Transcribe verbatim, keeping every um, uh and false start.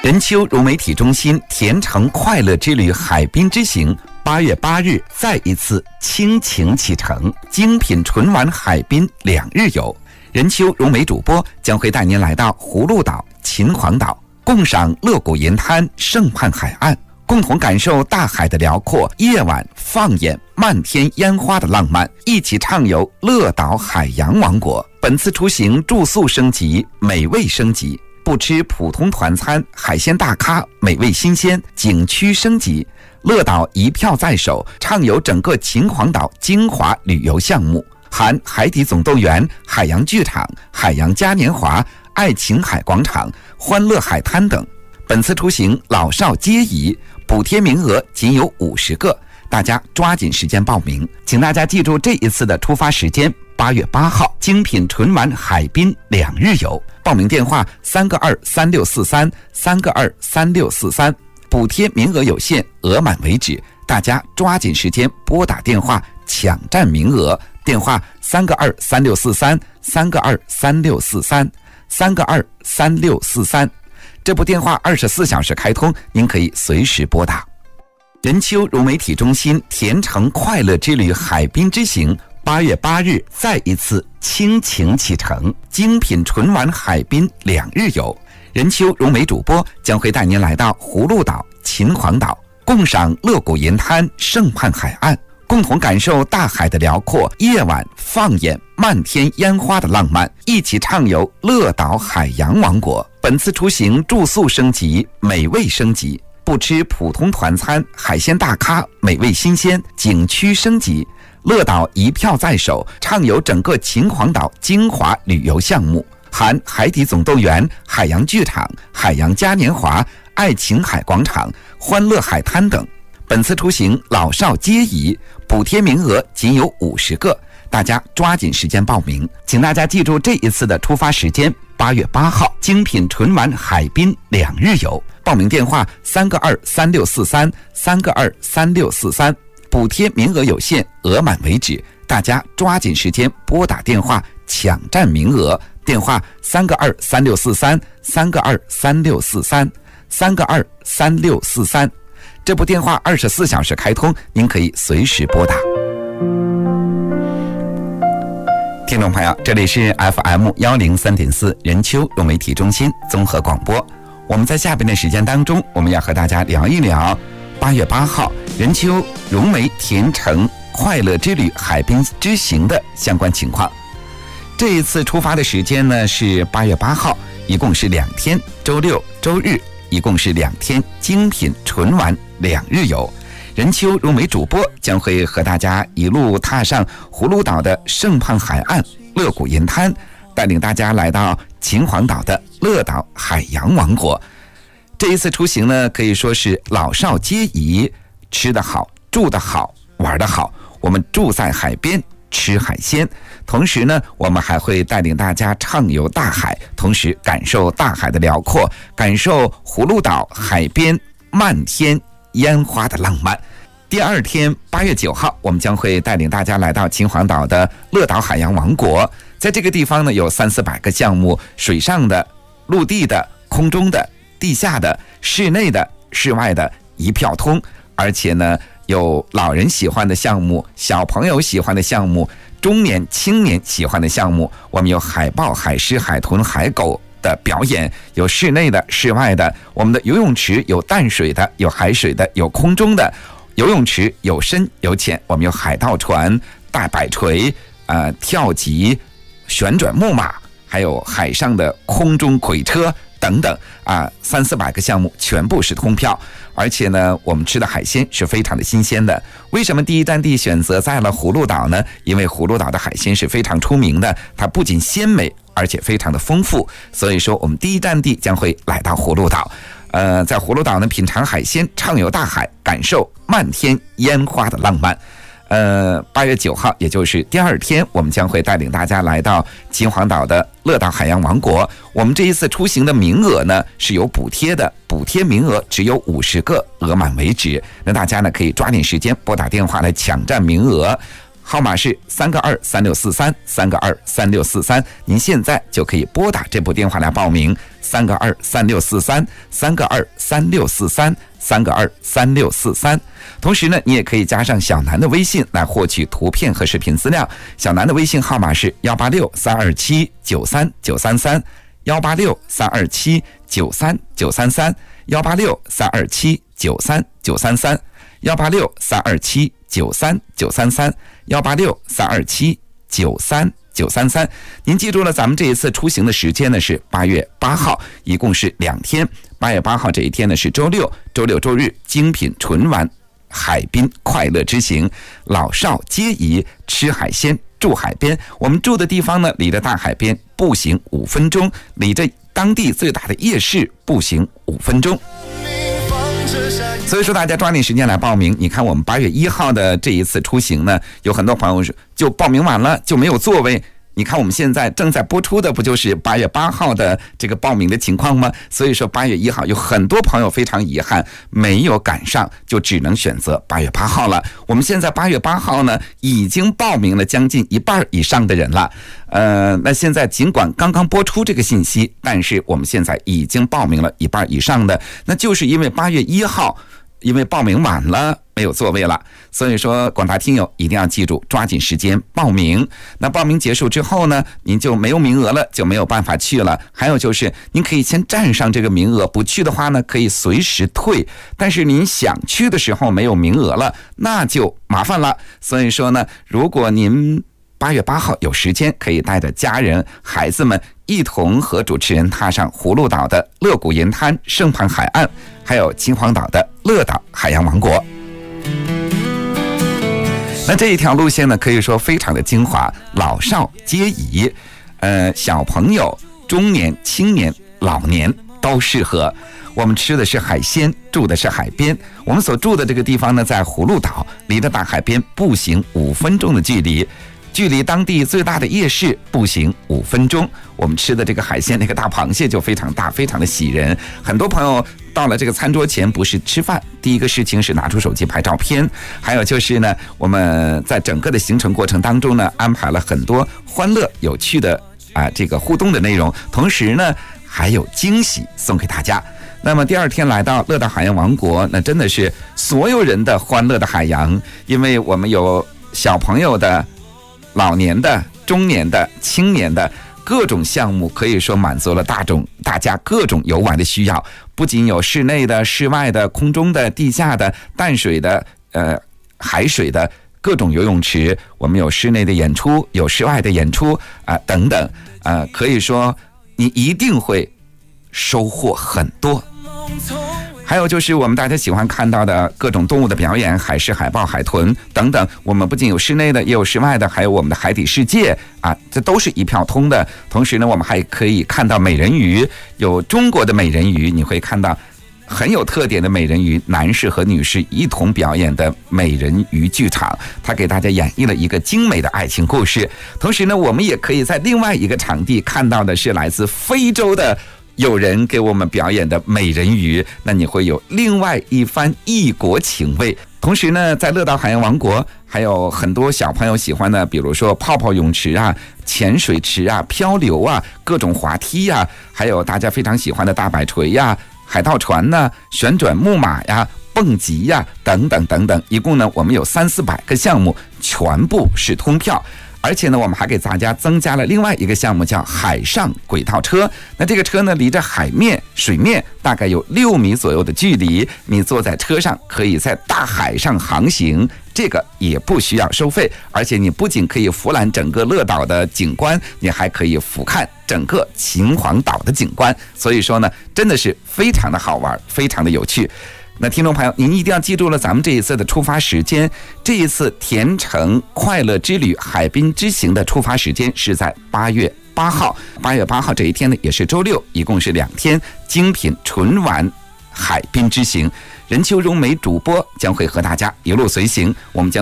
任丘融媒体中心甜橙快乐之旅海滨之行八月八日再一次倾情启程，精品纯玩海滨两日游。任丘融媒主播将会带您来到葫芦岛、秦皇岛，共赏乐谷银滩、胜畔海岸，共同感受大海的辽阔，夜晚放眼漫天烟花的浪漫，一起畅游乐岛海洋王国。本次出行住宿升级，美味升级，不吃普通团餐，海鲜大咖，美味新鲜，景区升级。乐岛一票在手，畅游整个秦皇岛精华旅游项目，含海底总动员、海洋剧场、海洋嘉年华、爱琴海广场、欢乐海滩等。本次出行老少皆宜，补贴名额仅有五十个，大家抓紧时间报名。请大家记住这一次的出发时间，八月八号，精品纯玩海滨两日游。报名电话三个二三六四三三个二三六四三，补贴名额有限，额满为止，大家抓紧时间拨打电话抢占名额。电话三个二三六四三三个二三六四三三个二三六四三。这部电话二十四小时开通，您可以随时拨打。任丘融媒体中心甜橙快乐之旅海滨之行八月八日再一次倾情启程，精品纯玩海滨两日游。任丘融媒主播将会带您来到葫芦岛、秦皇岛，共赏乐谷银滩、胜畔海岸，共同感受大海的辽阔，夜晚放眼漫天烟花的浪漫，一起畅游乐岛海洋王国。本次出行住宿升级，美味升级，不吃普通团餐，海鲜大咖，美味新鲜，景区升级。乐岛一票在手，畅游整个秦皇岛精华旅游项目，含海底总动员、海洋剧场、海洋嘉年华、爱琴海广场、欢乐海滩等。本次出行老少皆宜，补贴名额仅有五十个，大家抓紧时间报名。请大家记住这一次的出发时间，八月八号，精品纯玩海滨两日游。报名电话三个二三六四三三个二三六四三，补贴名额有限，额满为止，大家抓紧时间拨打电话抢占名额。电话三个二三六四三三个二三六四三三个二三六四三。这部电话二十四小时开通，您可以随时拨打。听众朋友，这里是 F M 一零三点四 任丘融媒体中心综合广播。我们在下边的时间当中，我们要和大家聊一聊八月八号任丘融媒甜橙快乐之旅海滨之行的相关情况。这一次出发的时间呢是八月八号，一共是两天，周六周日一共是两天，精品纯玩两日游。任丘融媒主播将会和大家一路踏上葫芦岛的胜畔海岸、乐谷银滩，带领大家来到秦皇岛的乐岛海洋王国。这一次出行呢，可以说是老少皆宜，吃得好，住得好，玩得好。我们住在海边，吃海鲜，同时呢，我们还会带领大家畅游大海，同时感受大海的辽阔，感受葫芦岛海边漫天烟花的浪漫。第二天八月九号，我们将会带领大家来到秦皇岛的乐岛海洋王国。在这个地方呢，有三四百个项目，水上的、陆地的、空中的、地下的、室内的、室外的，一票通。而且呢，有老人喜欢的项目，小朋友喜欢的项目，中年青年喜欢的项目。我们有海豹、海狮、海豚、海狗的表演，有室内的、室外的。我们的游泳池有淡水的，有海水的，有空中的。游泳池有深有浅，我们有海盗船、大摆锤、呃跳级、旋转木马，还有海上的空中轨车等等啊，三四百个项目全部是通票。而且呢，我们吃的海鲜是非常的新鲜的。为什么第一站地选择在了葫芦岛呢？因为葫芦岛的海鲜是非常出名的，它不仅鲜美，而且非常的丰富。所以说，我们第一站地将会来到葫芦岛。呃，在葫芦岛呢，品尝海鲜，畅游大海，感受漫天烟花的浪漫。呃，八月九号，也就是第二天，我们将会带领大家来到秦皇岛的乐岛海洋王国。我们这一次出行的名额呢是有补贴的，补贴名额只有五十个，额满为止。那大家呢可以抓紧时间拨打电话来抢占名额。号码是三个二三六四三三个二三六四三，您现在就可以拨打这部电话来报名。 三个二三六四三，三个二三六四三，三个二三六四三。同时呢，你也可以加上小南的微信来获取图片和视频资料。小南的微信号码是幺八六三二七九三九三三，幺八六三二七九三九三三，幺八六三二七九三九三三，幺八六三二七九三九三三，幺八六三二七九三九三三。您记住了，咱们这一次出行的时间呢是八月八号，一共是两天。八月八号这一天呢是周六，周六周日精品纯玩海滨快乐之行，老少皆宜，吃海鲜住海边。我们住的地方呢离着大海边步行五分钟，离着当地最大的夜市步行五分钟。所以说大家抓紧时间来报名。你看我们八月一号的这一次出行呢，有很多朋友就报名完了就没有座位。你看我们现在正在播出的不就是八月八号的这个报名的情况吗？所以说八月一号有很多朋友非常遗憾没有赶上，就只能选择八月八号了。我们现在八月八号呢已经报名了将近一半以上的人了。呃，那现在尽管刚刚播出这个信息，但是我们现在已经报名了一半以上的，那就是因为八月一号因为报名晚了没有座位了。所以说广大听友一定要记住，抓紧时间报名。那报名结束之后呢，您就没有名额了，就没有办法去了。还有就是您可以先占上这个名额，不去的话呢可以随时退，但是您想去的时候没有名额了，那就麻烦了。所以说呢，如果您八月八号有时间，可以带着家人孩子们一同和主持人踏上葫芦岛的乐谷银滩圣盘海岸，还有秦皇岛的乐岛海洋王国。那这一条路线呢可以说非常的精华，老少皆宜，呃，小朋友、中年、青年、老年都适合。我们吃的是海鲜，住的是海边。我们所住的这个地方呢在葫芦岛，离着大海边步行五分钟的距离，距离当地最大的夜市步行五分钟。我们吃的这个海鲜，那个大螃蟹就非常大，非常的喜人。很多朋友到了这个餐桌前，不是吃饭，第一个事情是拿出手机拍照片。还有就是呢，我们在整个的行程过程当中呢，安排了很多欢乐有趣的啊这个互动的内容，同时呢还有惊喜送给大家。那么第二天来到乐岛海洋王国，那真的是所有人的欢乐的海洋，因为我们有小朋友的、老年的、中年的、青年的各种项目，可以说满足了大众大家各种游玩的需要。不仅有室内的、室外的、空中的、地下的、淡水的、呃海水的各种游泳池，我们有室内的演出，有室外的演出啊、呃、等等啊、呃，可以说你一定会收获很多。还有就是我们大家喜欢看到的各种动物的表演，海狮、海豹、海豚等等。我们不仅有室内的，也有室外的，还有我们的海底世界啊，这都是一票通的。同时呢，我们还可以看到美人鱼，有中国的美人鱼，你会看到很有特点的美人鱼，男士和女士一同表演的美人鱼剧场，它给大家演绎了一个精美的爱情故事。同时呢，我们也可以在另外一个场地看到的是来自非洲的有人给我们表演的美人鱼，那你会有另外一番异国情味。同时呢，在乐岛海洋王国还有很多小朋友喜欢的，比如说泡泡泳池啊、潜水池啊、漂流啊、各种滑梯呀、啊，还有大家非常喜欢的大摆锤呀、啊、海盗船呐、啊、旋转木马呀、蹦极呀等等等等。一共呢，我们有三四百个项目，全部是通票。而且呢，我们还给大家增加了另外一个项目，叫海上轨道车。那这个车呢，离着海面、水面大概有六米左右的距离，你坐在车上可以在大海上航行，这个也不需要收费。而且你不仅可以俯览整个乐岛的景观，你还可以俯瞰整个秦皇岛的景观。所以说呢，真的是非常的好玩，非常的有趣。那听众朋友，您一定要记住了咱们这一次的出发时间。这一次甜橙快乐之旅海滨之行的出发时间是在八月八号。八月八号这一天呢，也是周六，一共是两天，精品纯玩海滨之行。任秋荣美主播将会和大家一路随行，我们将